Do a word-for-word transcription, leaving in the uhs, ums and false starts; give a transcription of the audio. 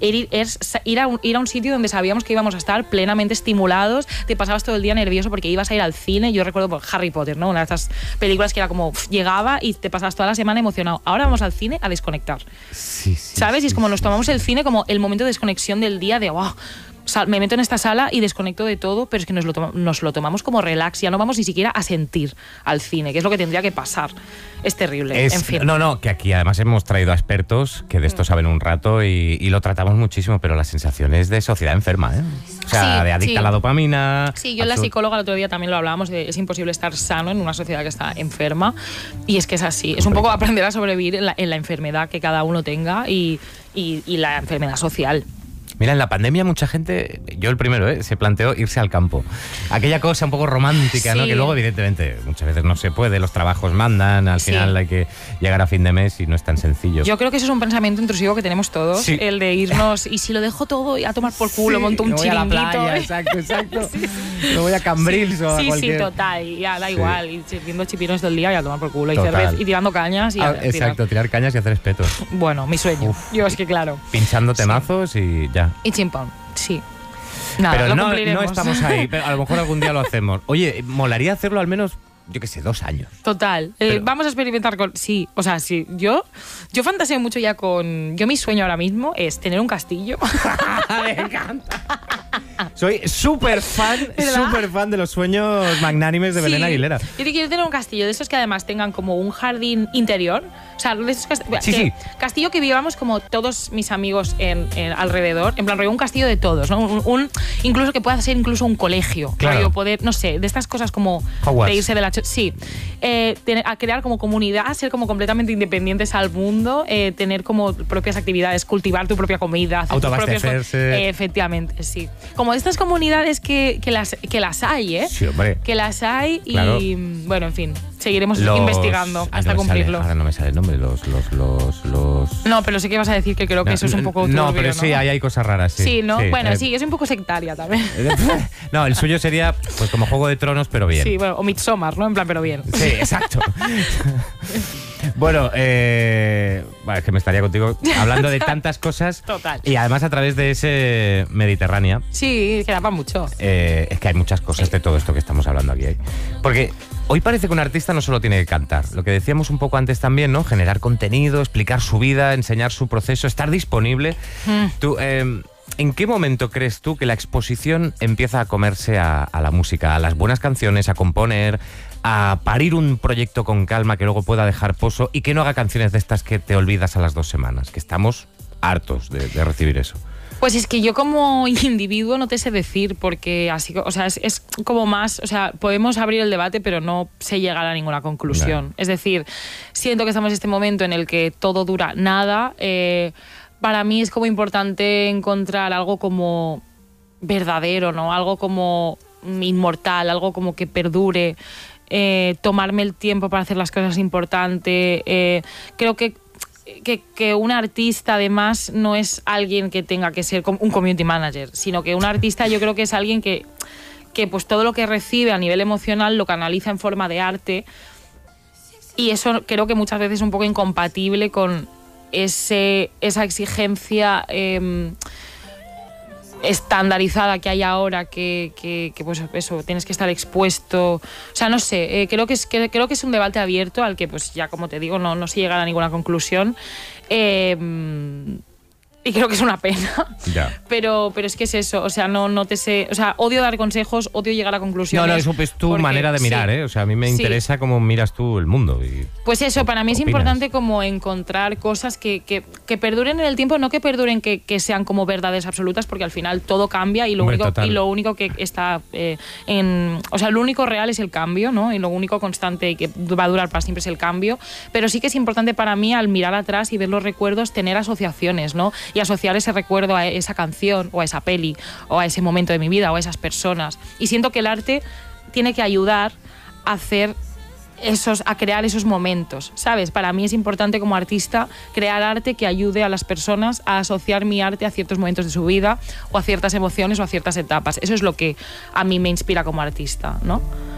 ir, es ir, a un, ir a un sitio donde sabíamos que íbamos a estar plenamente estimulados, te pasabas todo el día nervioso porque ibas a ir al cine. Yo recuerdo por Harry Potter, ¿no? Una de estas películas que era como, pff, llegaba y te pasabas toda la semana emocionado. Ahora vamos al cine a desconectar. Sí, sí, ¿Sabes? Sí, y es como sí, nos tomamos sí. el cine como el momento de desconexión del día de, wow, me meto en esta sala y desconecto de todo, pero es que nos lo, toma, nos lo tomamos como relax, ya no vamos ni siquiera a sentir al cine, que es lo que tendría que pasar. Es terrible, Es, en fin. No, no, que aquí además hemos traído a expertos que de esto saben un rato y, y lo tratamos muchísimo, pero la sensación es de sociedad enferma, ¿eh? O sea, Sí, de adicta sí. a la dopamina. Sí, yo en la absolut- psicóloga el otro día también lo hablábamos, de, es imposible estar sano en una sociedad que está enferma, y es que es así, es un poco aprender a sobrevivir en la, en la enfermedad que cada uno tenga y, y, y la enfermedad social. Mira, en la pandemia mucha gente, yo el primero, ¿eh? se planteó irse al campo. Aquella cosa un poco romántica, Sí. ¿no? Que luego, evidentemente, muchas veces no se puede, los trabajos mandan, al Sí. final hay que llegar a fin de mes y no es tan sencillo. Yo creo que eso es un pensamiento intrusivo que tenemos todos, Sí. el de irnos, y si lo dejo todo y a tomar por culo, Sí, monto un me voy a la chiringuito. playa, exacto, exacto. Me voy a Cambrils o a Sí, cualquier... sí, total, y ya da Sí. igual, y viendo chipirones todo el día y a tomar por culo, y, Total. cerveza, y tirando cañas y a Ah, tirar. exacto, tirar cañas y hacer espetos. Bueno, mi sueño. Uf. Yo es que claro. Pinchando temazos y ya. Y chimpón, sí. Nada, Pero lo no, cumpliremos. no estamos ahí, pero a lo mejor algún día lo hacemos. Oye, molaría hacerlo al menos, yo qué sé, dos años. Total. Eh, Pero- vamos a experimentar con... Sí, o sea, sí. Yo, yo fantaseo mucho ya con... Yo mi sueño ahora mismo es tener un castillo. Me encanta. Soy súper fan, ¿Verdad? súper fan de los sueños magnánimes de Sí. Belén Aguilera. Yo quiero tener un castillo de esos que además tengan como un jardín interior. O sea, de esos cast- Sí, que- sí. Castillo que vivamos como todos mis amigos en, en alrededor. En plan, rollo, un castillo de todos, ¿no? Un, un- incluso que pueda ser incluso un colegio. Claro. Rollo, poder, no sé, de estas cosas como Hogwarts. de irse de la... cho- Sí. Eh, tener- a crear como comunidad, ser como completamente independientes al mundo, eh, tener como propias actividades, cultivar tu propia comida, hacer tus propios... Autoabastecerse. Eh, efectivamente, sí. Como estas comunidades que, que, las, que las hay, ¿eh? Sí, hombre. Que las hay y, Claro. bueno, en fin, seguiremos Los- investigando Ah, hasta no me sale, cumplirlo. ahora no me sale el nombre, los... los, los, los... No, pero sí que vas a decir que creo que eso es un poco No, turbio, pero sí, ahí hay cosas raras, sí. Sí, ¿no? Bueno, eh, sí, es un poco sectaria también. No, el suyo sería pues como Juego de Tronos, pero bien. Sí, bueno, o Midsommar, ¿no? En plan, pero bien. Sí, exacto. Bueno, eh, bueno, es que me estaría contigo hablando de tantas cosas. Total. Y además a través de ese Mediterránea, Sí, que da para mucho. eh, es que hay muchas cosas de todo esto que estamos hablando aquí. ¿eh? Porque hoy parece que un artista no solo tiene que cantar, lo que decíamos un poco antes también, ¿no? Generar contenido, explicar su vida, enseñar su proceso, estar disponible. Mm. Tú, eh, ¿en qué momento crees tú que la exposición empieza a comerse a, a la música, a las buenas canciones, a componer, a parir un proyecto con calma que luego pueda dejar pozo y que no haga canciones de estas que te olvidas a las dos semanas? Que estamos hartos de, de recibir eso. Pues es que yo como individuo no te sé decir, porque así, o sea, es, es como más, o sea, podemos abrir el debate, pero no se llegar a ninguna conclusión. No. Es decir, siento que estamos en este momento en el que todo dura nada. Eh, para mí es como importante encontrar algo como verdadero, ¿no? Algo como inmortal, algo como que perdure. Eh, tomarme el tiempo para hacer las cosas importantes. Eh, creo que Que, que un artista además no es alguien que tenga que ser un community manager, sino que un artista yo creo que es alguien que, que pues todo lo que recibe a nivel emocional lo canaliza en forma de arte, y eso creo que muchas veces es un poco incompatible con ese, esa exigencia eh, estandarizada que hay ahora, que, que, que pues eso, tienes que estar expuesto. O sea, no sé, eh, creo, que es, que, creo que es un debate abierto al que, pues ya como te digo, no, no se llega a ninguna conclusión. Eh, y creo que es una pena. Ya. Pero, pero es que es eso, o sea, no, no te sé. O sea, odio dar consejos, odio llegar a conclusiones. No, no, eso es tu porque- manera de mirar, sí. ¿eh? O sea, a mí me Sí. interesa cómo miras tú el mundo. Y Pues eso, para mí es ¿Opinas? importante como encontrar cosas que, que, que perduren en el tiempo, no que perduren que, que sean como verdades absolutas, porque al final todo cambia y lo, Hombre, único, total. y lo único que está eh, en... O sea, lo único real es el cambio, ¿no? Y lo único constante y que va a durar para siempre es el cambio. Pero sí que es importante para mí, al mirar atrás y ver los recuerdos, tener asociaciones, ¿no? Y asociar ese recuerdo a esa canción o a esa peli o a ese momento de mi vida o a esas personas. Y siento que el arte tiene que ayudar a hacer esos, a crear esos momentos, ¿sabes? Para mí es importante como artista crear arte que ayude a las personas a asociar mi arte a ciertos momentos de su vida o a ciertas emociones o a ciertas etapas. Eso es lo que a mí me inspira como artista, ¿no?